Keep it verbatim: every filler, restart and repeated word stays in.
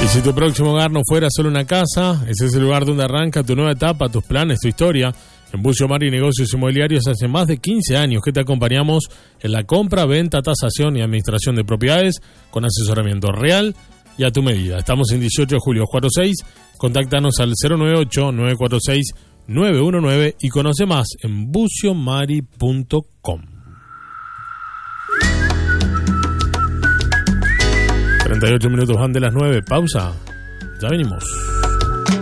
si tu próximo hogar no fuera solo una casa, ese es el lugar donde arranca tu nueva etapa, tus planes, tu historia. En Bucio Mari Negocios Inmobiliarios hace más de quince años que te acompañamos en la compra, venta, tasación y administración de propiedades con asesoramiento real y a tu medida. Estamos en dieciocho de julio cuarenta y seis. Contáctanos al cero nueve ocho, nueve cuatro seis, nueve uno nueve y conoce más en bucio mari punto com. treinta y ocho minutos van de las nueve. Pausa. Ya venimos.